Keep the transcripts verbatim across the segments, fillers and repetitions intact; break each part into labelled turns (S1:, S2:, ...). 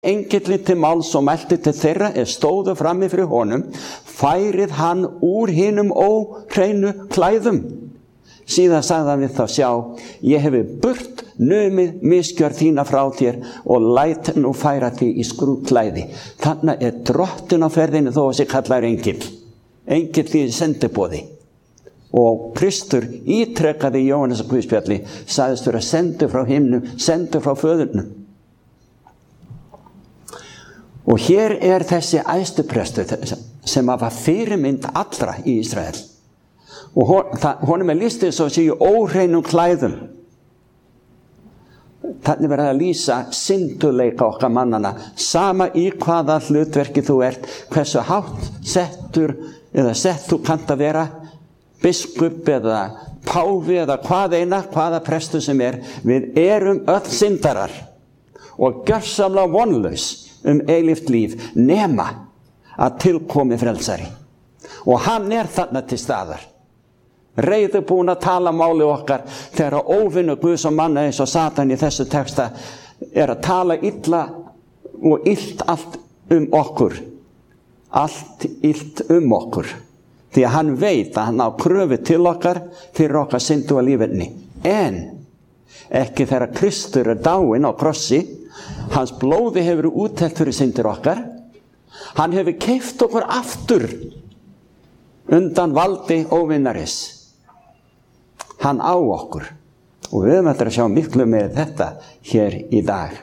S1: engillinn til máls og mælti til þeirra er stóðu frammi fyrir honum, færið hann úr hinum óhreinu klæðum. Síðan sagði hann við þá, sjá, ég hefi burt numið misgjörð þína frá þér og læt nú færa því í skrúðklæði. Þannig er drottin á ferðinni þó að sig kallar engill. Engill því sendiboði. Og Kristur ítrekkaði í Jóhannesar guðspjalli, sagðist vera sendur frá himnum, sendur frá föðurnum. Og hér er þessi æðstuprestur sem var fyrirmynd allra í Ísrael. Og hon, það, honum er listið svo að séu óhreinum klæðum. Þannig verður að lýsa synduleika okkar mannana, sama í hvaða hlutverki þú ert, hversu hátt settur eða sett þú kannt að vera, biskup eða páfi eða hvað eina, hvaða prestur sem er, við erum öll syndarar og gjörsamlega vonlaus um eilíft líf, nema að tilkomi frelsari. Og hann er þarna til staðar, reiðubúinn að tala máli okkar þegar óvinnu Guðs og manna eins og Satan í þessu texta er að tala illa og illt allt um okkur, allt illt um okkur. Því að hann veit að hann á kröfu til okkar fyrir okkar syndu og lífenni. En ekki þegar Kristur er dáinn á krossi, hans blóði hefur úttelt fyrir syndir okkar, hann hefur keypt okkur aftur undan valdi óvinnaris. Hann á okkur. Og við höfum eftir að sjá miklu með þetta hér í dag.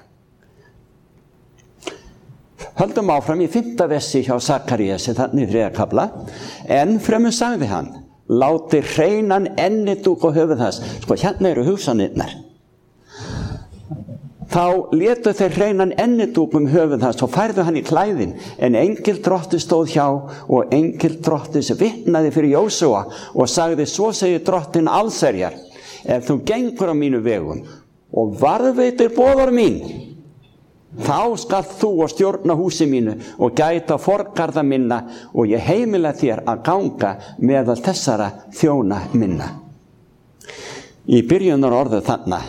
S1: Höldum áfram í fimmta versi hjá Sakaríasi þannig í þriðja kafla. En fremur sagði hann, láti hreinan ennidúk á höfuð þess. Sko, hérna eru hugsanirnar. Þá létu þeir hreinan ennidúk um höfuð þess og færðu hann í klæðin. En engil drotti stóð hjá og engil drottis vitnaði fyrir Jósúa og sagði, svo segir drottin allserjar, ef þú gengur á mínu vegum og varðveitir boðar mín, þá skal þú og stjórna húsi mínu og gæta forgarða minna og ég heimila þér að ganga meðal þessara þjóna minna. Í byrjunar orðu þarna,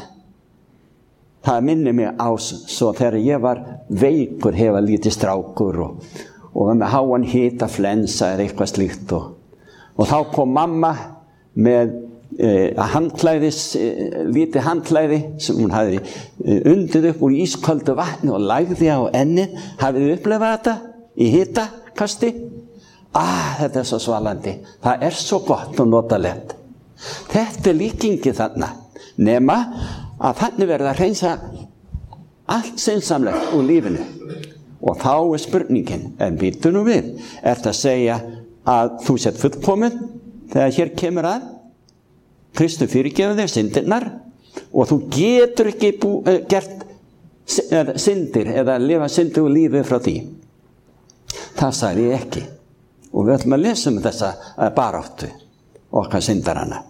S1: það minni mig á svo þegar ég var veikur, hefa lítið strákur og, og var með háan hita flensa eða eitthvað slíkt og, og þá kom mamma með eh, handklæðis, eh, lítið handklæði sem hún hafði eh, undið upp úr ísköldu vatni og lagði á ennið. Hafið þið upplifað þetta í hitakasti? Ah, þetta er svo svalandi. Það er svo gott og notalegt. Þetta er líkingi þarna, nema að þannig verður að hreinsa allt sinnsamlegt úr lífinu. Og þá er spurningin, en býtu nú við, er það að segja að þú sett fullkomin þegar hér kemur að Kristur fyrirgefur þér syndirnar og þú getur ekki bú, uh, gert syndir eða lifa syndu og lífi frá því. Það sagði ég ekki. Og við ætlum að lesa um þessa baráttu okkar syndarana.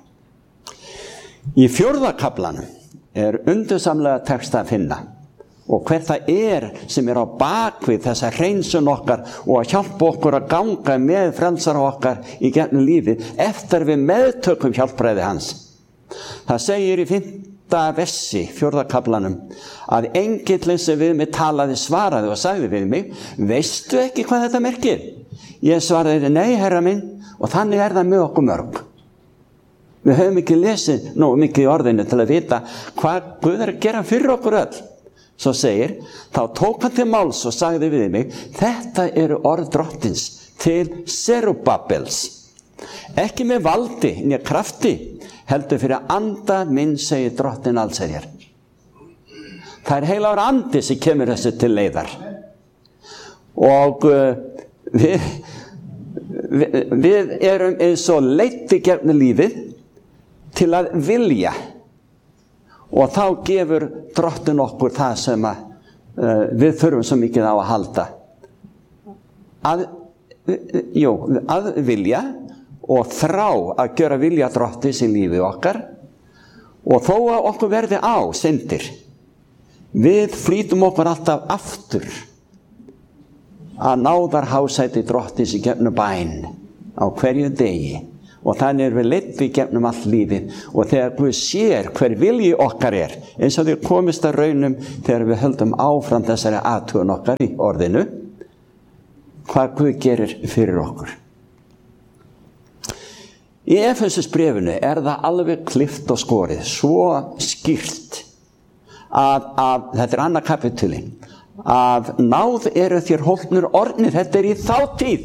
S1: Í fjórða kaflanum er undursamlega texta að finna og hver það er sem er á bakvið þessa hreinsun okkar og að hjálpa okkur að ganga með frelsara okkar í gegnum lífið eftir við meðtökum hjálpræði hans. Það segir í fimmta versi fjórða kaflanum að engillinn sem við mig talaði svaraði og sagði við mig, veistu ekki hvað þetta merkir? Ég svaraði, nei herra minn, og þannig er það með okkur mörg. Við höfum ekki lesið nógu mikið í orðinu til að vita hvað Guð er að gera fyrir okkur öll. Svo segir, þá tók hann til máls og sagði við mig, þetta eru orð drottins til Serubabels. Ekki með valdi, né krafti, heldur fyrir anda minn, segir drottin allserjar. Það er heilagur andi sem kemur þessu til leiðar. Og uh, við, við, við erum eins og leiddi gegnum lífið til að vilja og þá gefur drottin okkur það sem að, uh, við þurfum svo mikið á að halda að, uh, jú, að vilja og þrá að gera vilja drottins í lífi okkar og þó að okkur verði á syndir, við flýtum okkur alltaf aftur að náðar hásæti drottins í gegnum bæn á hverju degi Og þannig er við leitt í gegnum allt lífið. Og þegar Guð sér hver vilji okkar er, eins og þið komist að raunum þegar við höldum áfram þessari athugun okkar í orðinu, hvað Guð gerir fyrir okkur. Í Efesusbréfinu er það alveg klippt og skorið, svo skýrt að, að þetta er annað kapítuli, að náð eru þér hólpnir orðnir, þetta er í þá tíð.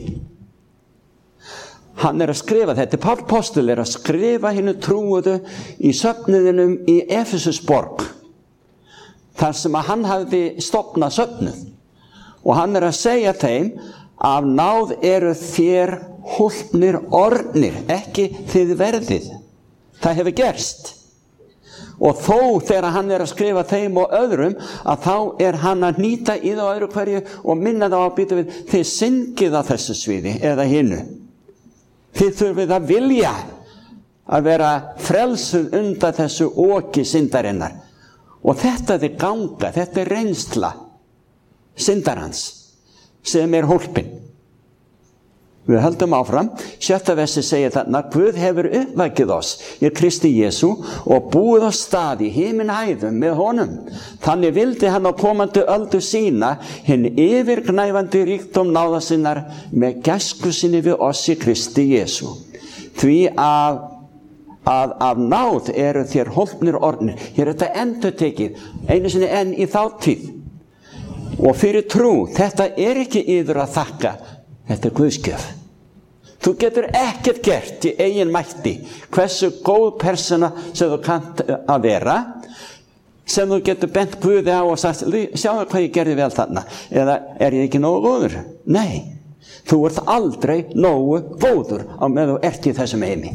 S1: Hann er að skrifa, þetta er Páll Póstul er að skrifa hinnu trúuðu í söfnuðinum í Efesusborg, þar sem að hann hafði stofnað söfnuð. Og hann er að segja þeim, af náð eru þér hólpnir orðnir, ekki þið verðið. Það hefur gerst. Og þó þegar hann er að skrifa þeim og öðrum, að þá er hann að nýta í það öðru hverju og minna þá að býta við, þið syngið á þessu sviði eða hinnu. Þið þurfið að vilja að vera frelsuð undan þessu oki syndarinnar. Og þetta er ganga, þetta er reynsla syndarans sem er hólpin. Við höldum áfram, sjötta versi segir þarna, Guð hefur uppvækið oss í Kristi Jesú og búið á stað í himinhæðum með honum. Þannig vildi hann á komandi öldu sína hinn yfirgnæfandi ríkdóm náða sinnar með gæsku sinni við oss í Kristi Jesú. Því að, að af náð eru þér hólpnir orðnir. Hér er þetta endurtekið, einu sinni enn í þá tíð. Og fyrir trú, þetta er ekki yður að þakka, þetta er Guðsgjöf. Þú getur ekkert gert í eigin mætti, hversu góð persóna sem þú kannt að vera, sem þú getur bent Guði á og sagt, sjáðu hvað ég gerði vel þarna, eða er ég ekki nógu góður? Nei, þú ert aldrei nógu góður á meðan þú ert í þessum heimi.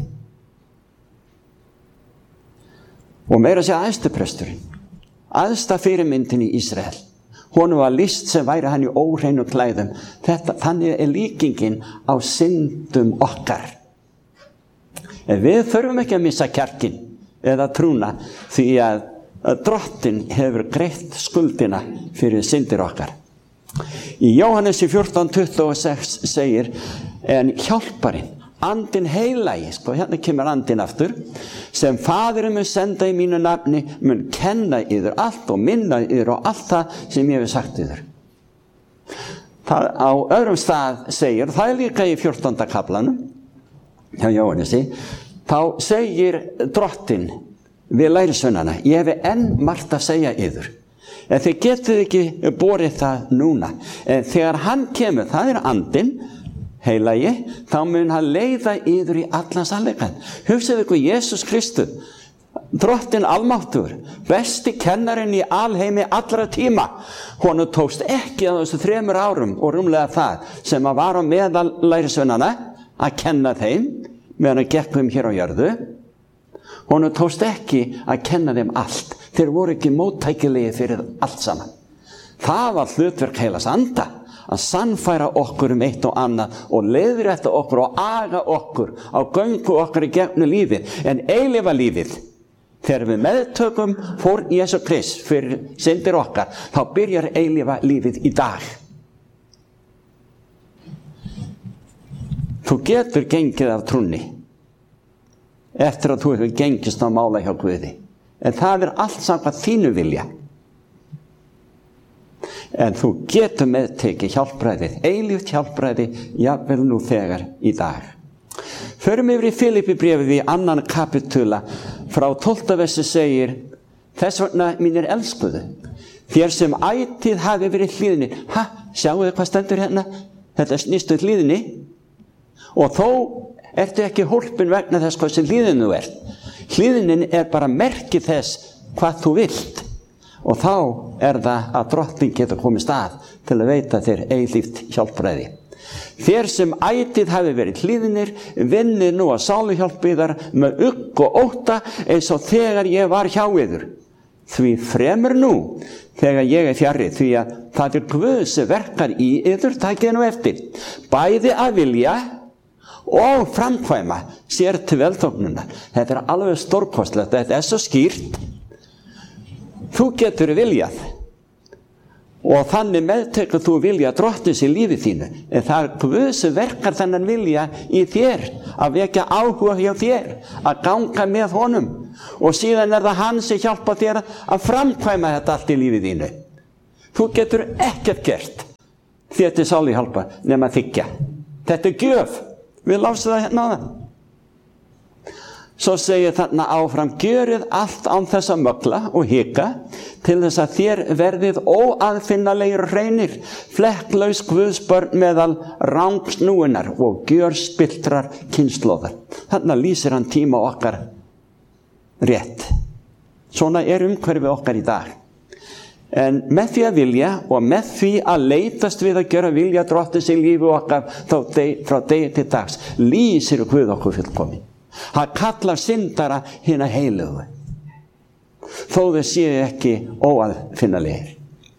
S1: Og meira að segja æðstupresturinn, æðsta fyrirmyndin í Ísrael, honum var lýst sem væri hann í óhreinu klæðum. Þetta, þannig er líkingin á syndum okkar. En við þurfum ekki að missa kjarkin eða trúna því að, að Drottinn hefur greitt skuldina fyrir syndir okkar. Í Jóhannes fjórtán tuttugu og sex segir, en hjálparinn, andinn heilagi, sko, hérna kemur andinn aftur, sem Faðirinn mun senda í mínu nafni, mun kenna yður allt og minna yður og allt það sem ég hef sagt yður. Það, á öðrum stað segir, það er líka í fjórtánda kaflanum, hjá Jóhannesi, þá segir Drottinn við lærisveinana, ég hef enn margt að segja yður, en þið getið ekki borið það núna. En þegar hann kemur, það er andinn, heilagi, þá mun hann leiða yður í allan sannleikann. Hugsaðu ykkur Jesús Kristus, Drottinn almáttugur, besti kennarinn í alheimi allra tíma. Honum tókst ekki á þessu þremur árum og rúmlega það sem að var á meðal lærisveinana að kenna þeim meðan að gekk um hér á jörðu. Honum tókst ekki að kenna þeim allt. Þeir voru ekki móttækilegi fyrir allt saman. Það var hlutverk heilags anda að sannfæra okkur um eitt og annað og leiðrétta okkur og aga okkur á göngu okkar í gegnum lífið. En eilífa lífið, þegar við meðtökum fór Jesú Krist fyrir syndir okkar, þá byrjar eilífa lífið í dag. Þú getur gengið af trúnni eftir að þú hefur gengist á mála hjá Guði. En það er allt samkvæmt þínu vilja. En þú getur meðtekið hjálpræðið, eilíft hjálpræði, jafnvel nú þegar í dag. Förum yfir í Filippibréfið í annan kapitula frá tólfta versi segir, þess vegna mínir elskuðu, þér sem ætíð hafi verið hlýðni. Ha, sjáu þið hvað stendur hérna? Þetta snýst um hlýðni. Og þó ertu ekki hólpin vegna þess hvað sem hlýðin þú ert. Hlýðinin er bara merki þess hvað þú vilt. Og þá er það að Drottinn getur komist að til að veita þér eilíft hjálpræði. Þér sem ætíð hafi verið hlýðnir, vinnið nú að sáluhjálp yðar með ugg og ótta eins og þegar ég var hjá yður. Því fremur nú þegar ég er fjarri, því að það er Guð sem verkar í yður, takið nú eftir. Bæði að vilja og framkvæma sér til velþóknunar. Þetta er alveg stórkostlegt, þetta er svo skýrt. Þú getur viljað og þannig meðtekur þú vilja Drottins í lífi þínu, en það er Guð sem verkar þennan vilja í þér, að vekja áhuga hjá þér, að ganga með honum, og síðan er það hann sem hjálpa þér að framkvæma þetta allt í lífi þínu. Þú getur ekkert gert þér til sálu hjálpa nema þiggja. Þetta er gjöf. Við lásum það hérna á það. Svo segir þarna áfram, gjörið allt án þess að mögla og hika til þess að þér verðið óaðfinnalegir hreinir, flekklaus Guðsbörn meðal rangsnúinar og gjörspilltrar kynslóðar. Þarna lýsir hann tíma okkar rétt. Svona er umhverfið okkar í dag. En með því að vilja og með því að leitast við að gera vilja Drottins í lífi okkar frá degi til dags, lýsir Guð okkur fullkomin. Hann kallar syndara hina heilugu, þó þau séu ekki óaðfinnalegir.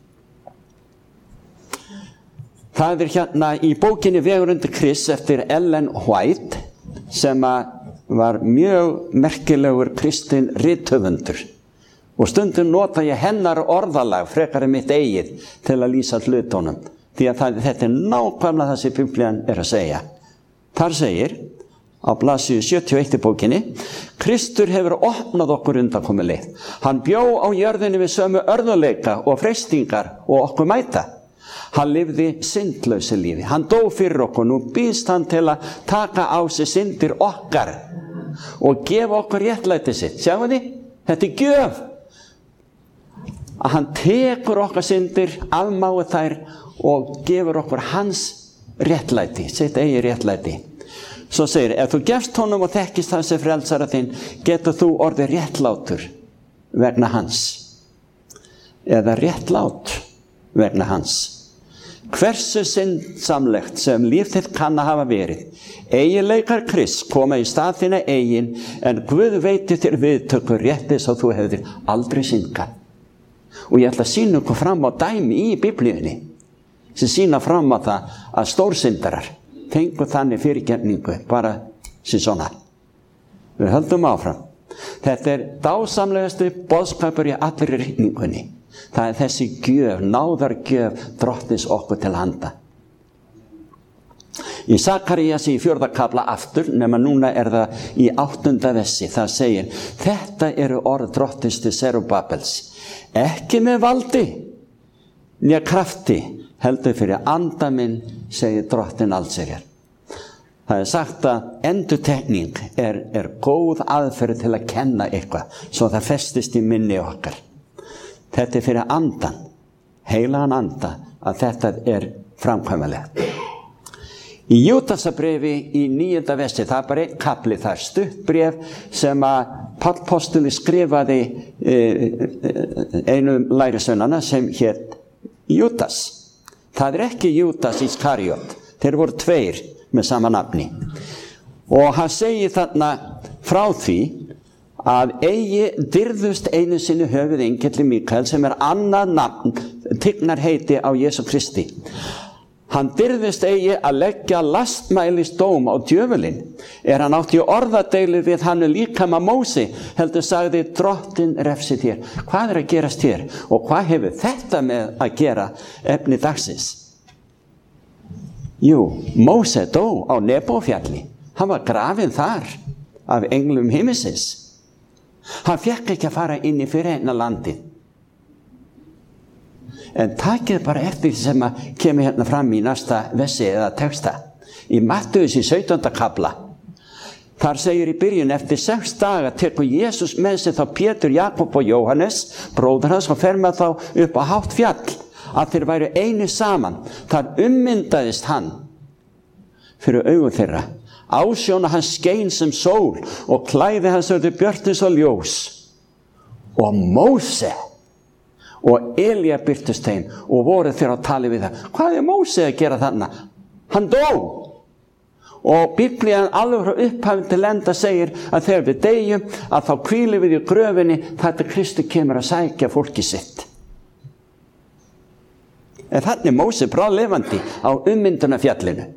S1: Það er hérna í bókinni Vegur undir Krists eftir Ellen White, sem var mjög merkilegur kristinn rithöfundur. Og stundum nota ég hennar orðalag frekar en mitt eigið til að lýsa hlutunum. Því að það, þetta er nákvæmlega það sem Biblían er að segja. Þar segir, á blaðsíðu sjötíu og eitt í bókinni, Kristur hefur opnað okkur undankomu leið. Hann bjó á jörðinni við sömu örðuleika og freistingar og okkur mæta. Hann lifði syndlausu lífi. Hann dó fyrir okkur. Nú býðst hann til að taka á sig syndir okkar og gefa okkur réttlæti sitt. Sjáu þið? Þetta er gjöf. Að hann tekur okkar syndir, afmáir þær og gefur okkur hans réttlæti, sitt eigi réttlæti. Svo segir, ef þú gefst honum og þekkist hans sem frelsara þinn, getur þú orðið réttlátur vegna hans. Eða réttlát vegna hans. Hversu syndsamlegt sem líf þitt kann að hafa verið. Eiginleikar Krists koma í stað þína eigin, en Guð veiti þér viðtökur réttis og þú hefðir aldrei syndgað. Og ég ætla að sýna ykkur fram á dæmi í Biblíunni sem sýna fram á það að stórsindarar fengu þannig fyrirgefningu bara sem svona. Við höldum áfram. Þetta er dásamlegastu boðskapur í allri rigningunni. Það er þessi gjöf, náðargjöf Drottins okkur til handa. Í Sakaríasi í fjórða kafla aftur, nema núna er það í áttunda vessi, það segir, þetta eru orð Drottins til Serubabels, ekki með valdi, né krafti, heldur fyrir anda minn, segir Drottinn allsherjar. Það er sagt að endurtekning er, er góð aðferð til að kenna eitthvað, svo það festist í minni okkar. Þetta er fyrir andan, heilagan anda, að þetta er framkvæmulegt. Í Júdasarbréfi í níunda versi, það er bara einn kapli þar, stutt bréf sem að Páll postuli skrifaði einum lærisveinanna sem hét Júdas. Það er ekki Júdas Ískariot, þeir voru tveir með sama nafni. Og hann segir þarna frá því að eigi dyrðust einu sinni höfuð engelli Mikael sem er annað nafn, tignar heiti á Jesú Kristi. Hann dyrðist eigi að leggja lastmælis dóm á djöfulinn. Er hann átt í orðadeilu við hann líkama Mósi, heldur sagði Drottinn refsi þér. Hvað er að gerast hér? Og hvað hefur þetta með að gera efni dagsins? Jú, Móse dó á Nebófjalli. Hann var grafinn þar af englum himmisins. Hann fékk ekki að fara inn í fyrirheitna landið. En takið bara eftir sem að kemur hérna fram í næsta vessi eða texta. Í Mattheus í sautjánda kafla. Þar segir í byrjun, eftir sex daga tekur Jesús með sig þá Pétur, Jakob og Jóhannes, bróður hans, og fer með þá upp á hátt fjall, að þeir væru einu saman. Þar ummyndaðist hann fyrir augum þeirra. Ásjóna hans skein sem sól og klæði hans urðu björtins og ljós. Og Móse og Elía birtust þeim og voru þeir að tala við það. Hvað er Móse að gera þarna? Hann dó. Og Biblían alveg frá upphafin til enda segir að þegar við deyjum að þá hvílum við í gröfinni þetta Kristi kemur að sækja fólki sitt. En þannig er Móse bráðlifandi á ummyndunarfjallinu.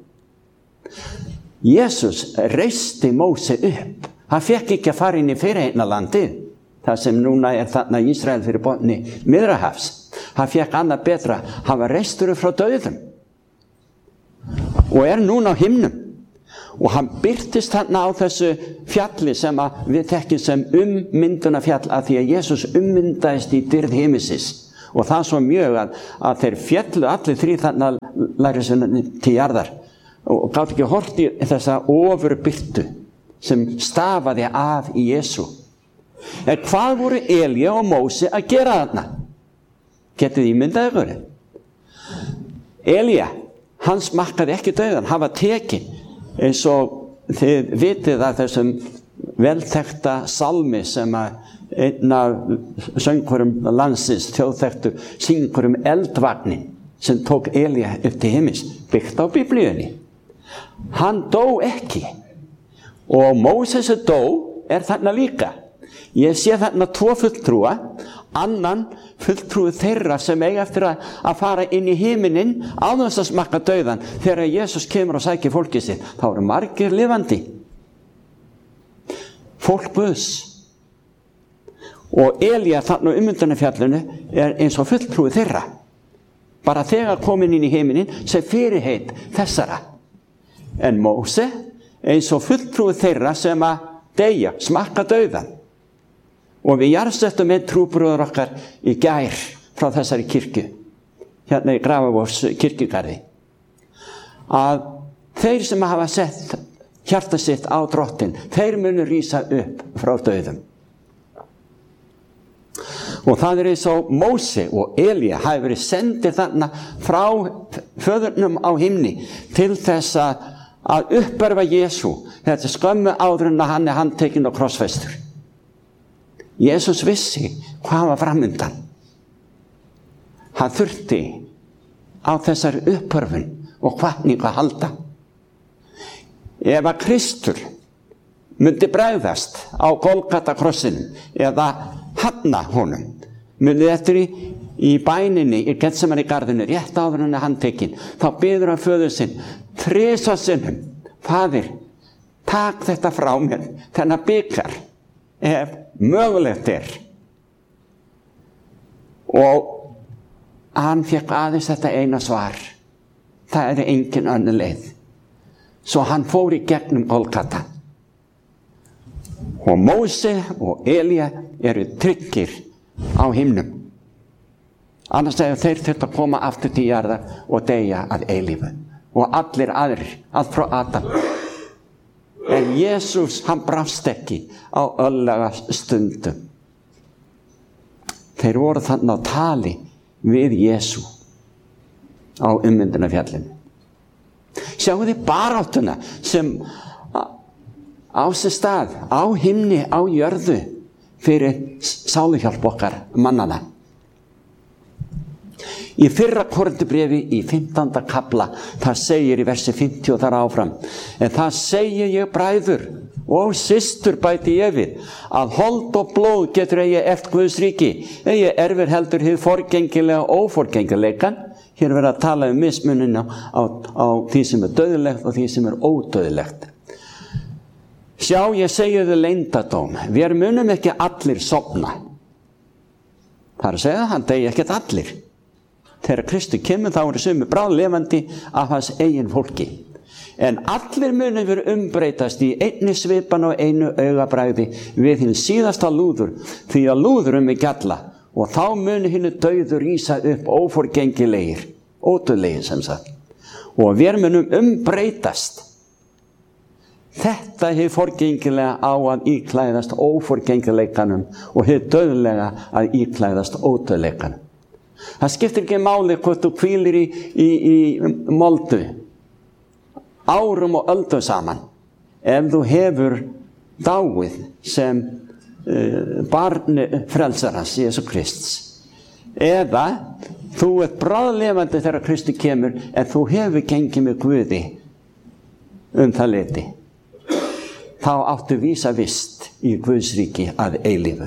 S1: Jesús reisti Móse upp. Hann fekk ekki að fara inn í fyrirheitna landið. Það sem núna er þarna Ísrael fyrir botni Miðrahafs. Hann fekk annað betra. Hann var reistur frá dauðum og er núna á himnum. Og hann birtist þarna á þessu fjalli sem að við þekkjum sem ummyndunarfjall, af því að Jesus ummyndaðist í dýrð himinsins. Og það svo mjög að, að þeir fjallu allir þrír þarna lærisveinarnir til jarðar og gátt ekki hort í þessa ofurbirtu sem stafaði af í Jesú. En hvað voru Elía og Móse að gera þarna? Getið ímyndað ykkur? Elía, hann smakkaði ekki dauðan, hann var tekinn, eins og þið vitið að þessum velþekta salmi sem að einn af söngvurum landsins, þjóðþektu, syngur um eldvagnin sem tók Elía upp til himins, byggt á Biblíunni. Hann dó ekki og Móses sem dó er þarna líka. Ég sé þarna tvo fulltrúa, annan fulltrúi þeirra sem eiga eftir að, að fara inn í himinin á þess að smakka dauðan. Þegar Jesus kemur og sækir fólkið sitt, þá eru margir lifandi. Fólk Guðs. Og Elía þarna ummyndunarfjallinu er eins og fulltrúi þeirra. Bara þegar komin inn í himinin sem fyrirheit þessara. En Móse eins og fulltrúi þeirra sem að deyja, smakka dauðan. Og við jarðsettum með trúbróður okkar í gær frá þessari kirkju, hérna í Grafavórs kirkjugarði, að þeir sem hafa sett hjarta sitt á Drottinn, þeir munu rísa upp frá dauðum. Og það er eins og Móse og Elía hafi verið sendir þarna frá föðurnum á himni til þess að, að uppörfa Jesú, þetta skömmu áður en að hann er handtekinn og krossfestur. Jesus vissi hvað var framundan. Hann þurfti á þessari uppörfun og hvatningu að halda. Ef að Kristur myndi bregðast á Golgata krossinum eða hafna honum, myndi eftir í, í bæninni í Getsemani garðinu rétt áður en hann tekinn, þá biður hann föður sinn þrisvar sinnum: Faðir, tak þetta frá mér, þennan bikar, ef mögulegt er. Og hann fekk aðeins þetta eina svar: það er engin önnur leið. Svo hann fór í gegnum Golgata. Og Móse og Elía eru tryggir á himnum. Annars þegar þeir þurft að koma aftur til jarðar og deyja að eilífu. Og allir aðrir, allt frá Adam. En Jesus, hann brást ekki á örlaga stundum. Þeir voru þannig á tali við Jesú á ummyndunarfjallinu. Sjáu þið baráttuna sem á sér stað, á himni, á jörðu, fyrir sáluhjálp okkar mannana. Í fyrra Korinthubréfi í fimmtánda kafla, það segir í versi fimmtíu og þar áfram: En það segi ég, bræður og systur, bæti ég við, að hold og blóð getur eigi eftir Guðs ríki, eigi erfir heldur hið forgengilega óforgengileikan. Hér er verið að tala um mismuninn á, á, á því sem er dauðlegt og því sem er ódauðlegt. Sjá, ég segi þau leyndardóm, við munum ekki allir sofna. Það er að segja, hann degi ekkert allir. Þegar Kristur kemur, þá eru sumir bráðlifandi af hans eigin fólki. En allir munum við umbreytast í einni svipan og einu augabragði við hinn síðasta lúður, því að lúðurum er gjalla, og þá munu hinnu dauður rísa upp óforgengilegir, ódauðlegir sem sagt. Og við munum umbreytast. Þetta hið forgengilega á að íklæðast óforgengileikanum og hið dauðlega að íklæðast ódauðleikanum. Það skiptir ekki máli hvort þú hvílir í, í, í moldu árum og öldum saman. Ef þú hefur dáið sem uh, barn frelsarans Jesú Krists, eða þú ert bráðlifandi þegar Kristur kemur, en þú hefur gengið með Guði um það leyti, þá áttu vísa vist í Guðs ríki að eilífu.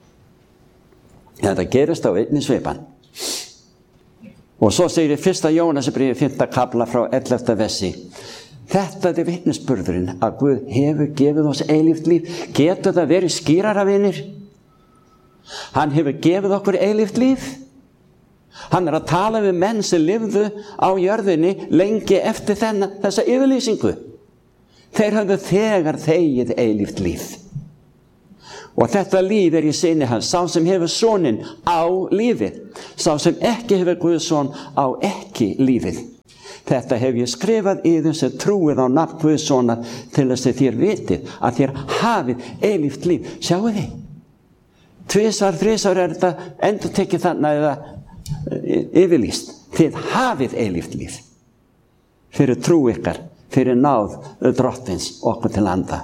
S1: Þetta gerist á einni svipan. Og svo segir í fyrsta Jónasarbréfi fimmta kafla frá ellefta versi: Þetta er vitnisburðurinn að Guð hefur gefið oss eilíft líf. Getur það verið skýrara, vinir? Hann hefur gefið okkur eilíft líf. Hann er að tala við menn sem lifðu á jörðinni lengi eftir þennan, þessa yfirlýsingu. Þeir höfðu þegar þegið eilíft líf. Og þetta líf er í syni hans. Sá sem hefur soninn á lífið. Sá sem ekki hefur Guðsson á ekki lífið. Þetta hef ég skrifað yður sem trúið á nafn Guðssonar til þess að þér vitið að þér hafið eilíft líf. Sjáu þið? Tvisvar, þrisvar er þetta endur tekið þarna eða yfirlýst. Þið hafið eilíft líf. Fyrir trú ykkar, fyrir náð drottins okkur til anda.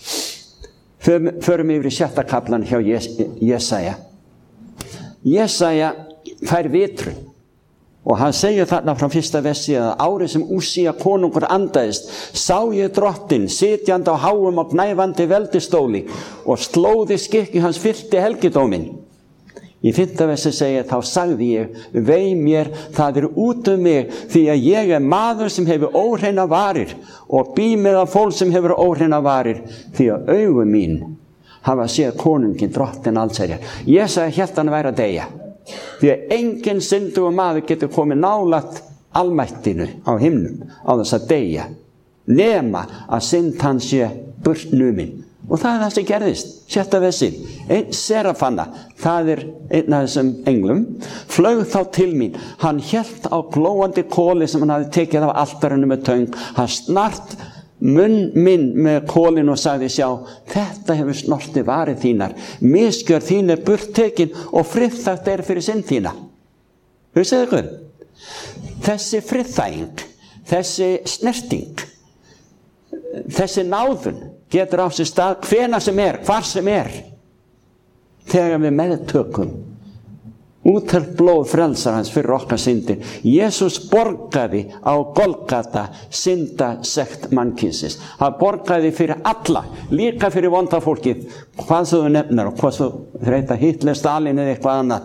S1: Förum yfir í sjötta kaflan hjá Jesaja. Jesaja fær vitrun og hann segir þarna frá fyrsta versi að árið sem Úsía konungur andaðist sá ég drottinn sitjandi á háum og gnæfandi veldistóli og slóði skikki hans fyllti helgidóminn. Í fimmta versi segir þá sagði ég, vei mér, það er út um mig, því að ég er maður sem hefur óhreina varir og bý með að fólk sem hefur óhreina varir, því að augu mín hafa séð konungin drottinn allsherjar. Jesaja hélt hann væri að deyja, því að enginn syndugur maður getur komið nálægt almættinu á himnum á þess að deyja, nema að synd hans sé burt numin. Og það er það sem gerðist, sjötta versi. Einn serafanna, það er einn af þessum englum, flaug þá til mín. Hann hélt á glóandi kóli sem hann hafði tekið af altarinu með töng. Hann snart munn minn með kólinu og sagði, sjá, þetta hefur snortið varið þínar. Misgjör þín er burt tekin og friðþægt er fyrir synd þína. Hugsið ykkur? Þessi friðþæging, þessi snerting, þessi náðun, getur á sér stað hvenær sem er, hvar sem er, þegar við meðtökum úthelt blóð frelsar hans fyrir okkar syndir. Jesús borgaði á Golgata syndasekt mannkynsins. Hann borgaði fyrir alla, líka fyrir vonda fólkið, hvað þú nefnar og hvað þú þreita Hitler, Stalin eða eitthvað annað.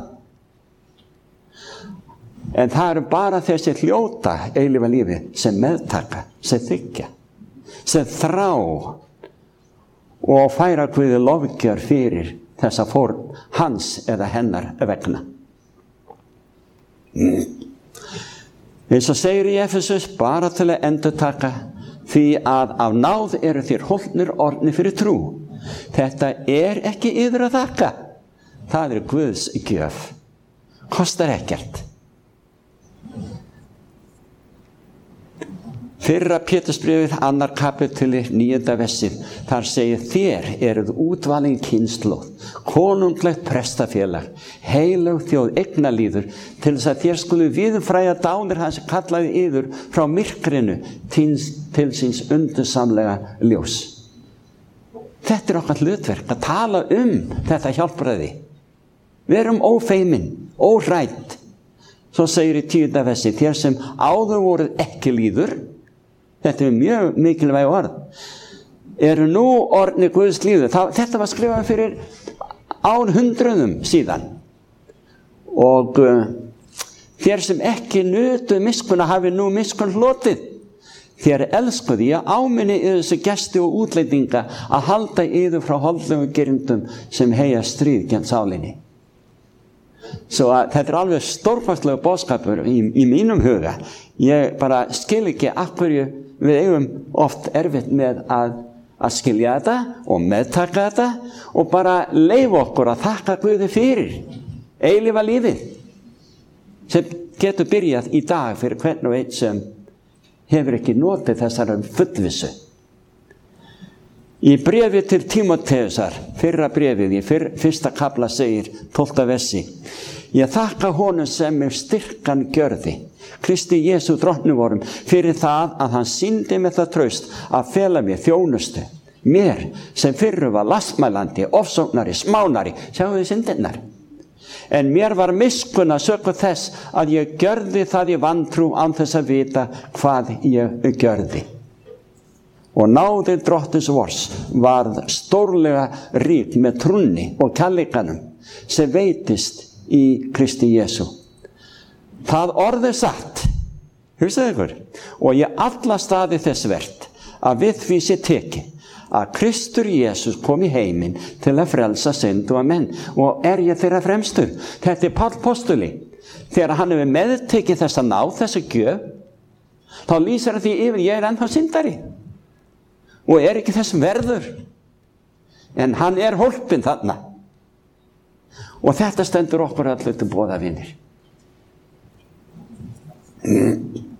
S1: En það eru bara þessi hljóta eilífa lífi sem meðtaka, sem þykja, sem þrá og færa Guði lofgjör fyrir þessa fórn hans eða hennar vegna. Mm. Eins og segir í Efesus, bara til að endurtaka, því að af náð eru þér holdnir orðnir fyrir trú. Þetta er ekki yður að þakka. Það er Guðs gjöf. Kostar ekkert. Fyrra Pétursbréfið, annar kapítuli, níunda versið, þar segir þér eruð útvalin kynslóð, konunglegt prestafélag, heilög þjóð eignalýður, til þess að þér skulu viðurfræja dánir hans kallaði yður frá myrkrinu til, til síns undursamlega ljós. Þetta er okkar hlutverk að tala um þetta hjálpræði. Verum ófeimin, óhrædd. Svo segir í tíunda versið, þér sem áður voruð ekki líður, þetta er mjög mikilvæg orð, eru nú orðnir Guðs líður. Þetta var skrifað fyrir árhundruðum síðan. Og uh, þér sem ekki nutu miskunna hafi nú miskun hlotið. Þér elskuði að áminni yfir þessu gesti og útlendinga að halda yfir frá holdlegum gerindum sem heyja stríð gegn sálinni. Svo að þetta er alveg stórkostlegur boðskapur í, í mínum huga. Ég bara skil ekki af hverju við eigum oft erfitt með að, að skilja þetta og meðtaka þetta og bara leyfa okkur að þakka Guði fyrir eilífa lífið sem getur byrjað í dag fyrir hvern og einn sem hefur ekki notið þessar fullvissu. Í bréfi til Tímóteusar, fyrra bréfið, í fyr, fyrsta kafla segir tólfta versi, ég þakka honum sem er styrkan gjörði, Kristi Jesú drottni vorum, fyrir það að hann sýndi með það traust að fela mér þjónustu, mér sem fyrru var lastmælandi, ofsóknari, smánari, sjáu þið syndirnar. En mér var miskunn að söku þess að ég gjörði það í vantrú án þess að vita hvað ég gjörði. Og náði drottins vors varð stórlega rík með trúnni og kærleikanum sem veitist í Kristi Jesú. Það orð er satt, hugsaðu ykkur, og ég alla staði þess vert að við því sé tekið að Kristur Jesús kom í heiminn til að frelsa synduga menn og er ég þeirra fremstur. Þetta er Páll postuli. þegar hann hefur meðtekið þessa náð, þessa gjöf, þá lýsir hann því yfir, ég er ennþá syndari og er ekki þessum verður, en hann er hólpinn þarna. Og þetta stendur okkur öllu til boða, vinir.